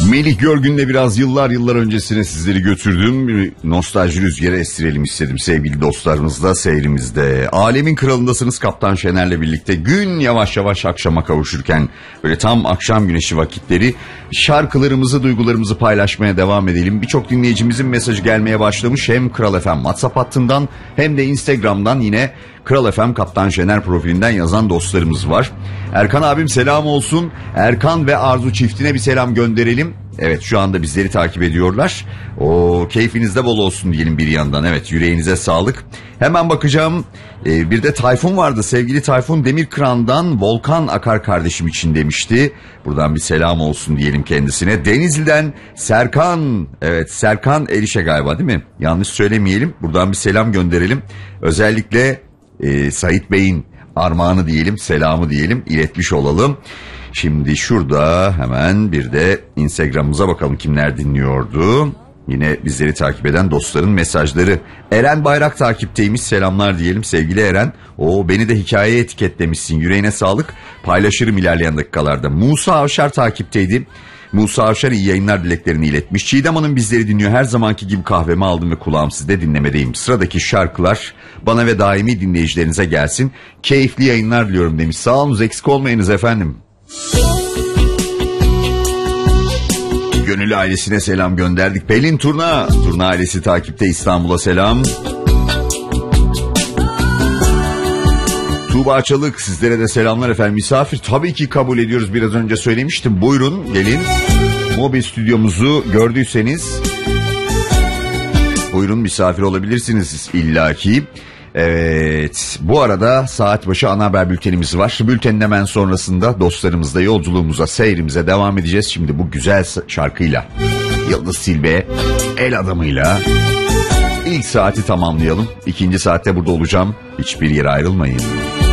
Melih Görgün'le biraz yıllar öncesine sizleri götürdüm. Bir nostalji rüzgarı estirelim istedim sevgili dostlarımızla seyrimizde. Alemin kralındasınız Kaptan Şener'le birlikte. Gün yavaş yavaş akşama kavuşurken böyle tam akşam güneşi vakitleri şarkılarımızı, duygularımızı paylaşmaya devam edelim. Birçok dinleyicimizin mesajı gelmeye başlamış. Hem Kral FM WhatsApp hattından hem de Instagram'dan yine Kral FM Kaptan Şener profilinden yazan dostlarımız var. Erkan abim selam olsun. Erkan ve Arzu çiftine bir selam gönderelim. Evet, şu anda bizleri takip ediyorlar. O keyfinizde bol olsun diyelim bir yandan. Evet, yüreğinize sağlık. Hemen bakacağım. Bir de Tayfun vardı. Sevgili Tayfun Demirkıran'dan Volkan akar kardeşim için demişti. Buradan bir selam olsun diyelim kendisine. Denizli'den Serkan. Evet, Serkan Erişe galiba değil mi? Yanlış söylemeyelim. Buradan bir selam gönderelim. Özellikle Sait Bey'in armağanı diyelim, selamı diyelim, iletmiş olalım. Şimdi şurada hemen bir de Instagram'ımıza bakalım kimler dinliyordu. Yine bizleri takip eden dostların mesajları. Eren Bayrak takipteymiş, selamlar diyelim sevgili Eren. Beni de hikayeye etiketlemişsin, yüreğine sağlık. Paylaşırım ilerleyen dakikalarda. Musa Avşar takipteydi. Musa Avşar iyi yayınlar dileklerini iletmiş. Çiğdem Hanım bizleri dinliyor. Her zamanki gibi kahvemi aldım ve kulağım sizde, dinlemedeyim. Sıradaki şarkılar bana ve daimi dinleyicilerinize gelsin. Keyifli yayınlar diliyorum demiş. Sağ olunuz, eksik olmayınız efendim. Gönül ailesine selam gönderdik. Pelin Turna ailesi takipte, İstanbul'a selam. Tuğba Çalık sizlere de selamlar efendim. Misafir tabii ki kabul ediyoruz, biraz önce söylemiştim. Buyurun gelin. Mobil stüdyomuzu gördüyseniz buyurun, misafir olabilirsiniz illaki. Evet, bu arada saat başı ana haber bültenimiz var. Bültenin hemen sonrasında dostlarımızla yolculuğumuza, seyrimize devam edeceğiz. Şimdi bu güzel şarkıyla, Yıldız Tilbe El Adamı'yla ilk saati tamamlayalım. İkinci saatte burada olacağım. Hiçbir yere ayrılmayın.